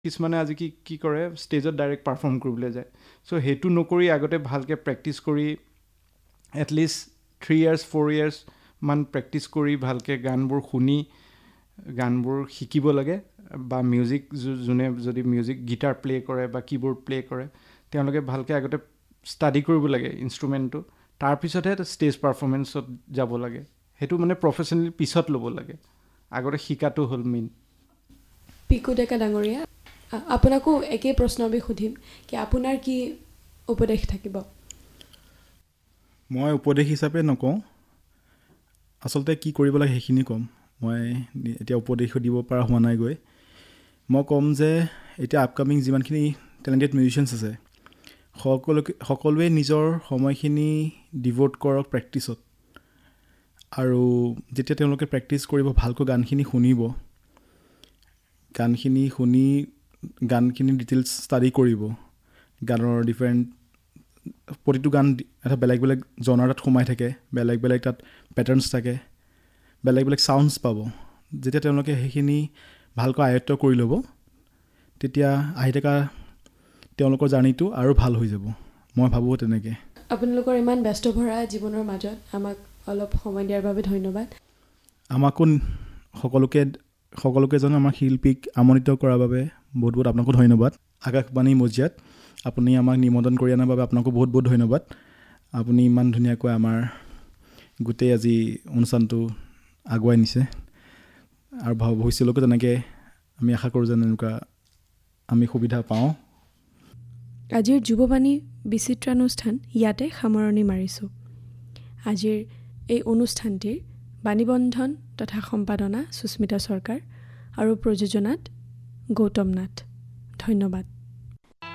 কিছুমানে আজি কি কৰে ষ্টেজত ডাইৰেক্ট পাৰফৰ্ম কৰিবলৈ যায়। চ' সেইটো নকৰি আগতে ভালকৈ প্ৰেক্টিচ কৰি এটলিষ্ট 3 years 4 years মান প্ৰেক্টিচ কৰি ভালকৈ গানবোৰ শুনি গানবোৰ শিকিব লাগে। বা মিউজিক যোনে যদি মিউজিক গিটাৰ প্লে' কৰে বা কীবৰ্ড প্লে' কৰে তেওঁলোকে ভালকৈ আগতে ষ্টাডি কৰিব লাগে ইনষ্ট্ৰুমেণ্টটো, তাৰপিছতহে ষ্টেজ পাৰফৰ্মেঞ্চত যাব লাগে। সেইটো মানে প্ৰফেচনেলি পিছত ল'ব লাগে, আগতে শিকাটো হ'ল মেইন। পিকু ডেকা ডাঙৰীয়া, আপোনাকো একেই প্ৰশ্ন আমি সুধিম কি আপোনাৰ কি উপদেশ থাকিব? মই উপদেশ হিচাপে নকওঁ, আচলতে কি কৰিব লাগে সেইখিনি ক'ম। মই এতিয়া উপদেশো দিব পৰা হোৱা নাই গৈ। মই ক'ম যে এতিয়া আপকামিং যিমানখিনি টেলেণ্টেড মিউজিচিয়ানছ আছে সকলোৱে নিজৰ সময়খিনি ডিভ'ট কৰক প্ৰেক্টিছত। আৰু যেতিয়া তেওঁলোকে প্ৰেক্টিচ কৰিব, ভালকৈ গানখিনি শুনিব, গানখিনি শুনি গানখিনি ডিটেইলছ ষ্টাডি কৰিব। গানৰ প্ৰতিটো গান এটা বেলেগ বেলেগ জনাৰ তাত সোমাই থাকে, বেলেগ বেলেগ তাত পেটাৰ্নছ থাকে, বেলেগ বেলেগ চাউণ্ডছ পাব। যেতিয়া তেওঁলোকে সেইখিনি ভালকৈ আয়ত্ব কৰি ল'ব, তেতিয়া আহি থকা তেওঁলোকৰ জাৰ্ণিটো আৰু ভাল হৈ যাব। মই ভাবোঁ তেনেকৈ। আপোনালোকৰ ইমান ব্যস্ত ভৰা জীৱনৰ মাজত আমাক অলপ সময় দিয়াৰ বাবে ধন্যবাদ। আমাকো সকলোকে যেন আমাৰ শিল্পীক আমন্ত্ৰিত কৰাৰ বাবে বহুত বহুত আপোনাকো ধন্যবাদ। আকাশবাণী মজিয়াত আপুনি আমাক নিমন্ত্ৰণ কৰি অনাৰ বাবে আপোনাকো বহুত বহুত ধন্যবাদ। আপুনি ইমান ধুনীয়াকৈ আমাৰ গোটেই আজি অনুষ্ঠানটো আগুৱাই নিছে আৰু ভৱিষ্যতলৈকে তেনেকৈ আমি আশা কৰোঁ যেন এনেকুৱা আমি সুবিধা পাওঁ। আজিৰ যুৱবাণী বিচিত্ৰানুষ্ঠান ইয়াতে সামৰণি মাৰিছোঁ। আজিৰ এই অনুষ্ঠানটিৰ বাণীবন্ধন তথা সম্পাদনা সুস্মিতা চৰকাৰ আৰু প্ৰযোজনাত গৌতম নাথ। ধন্যবাদ।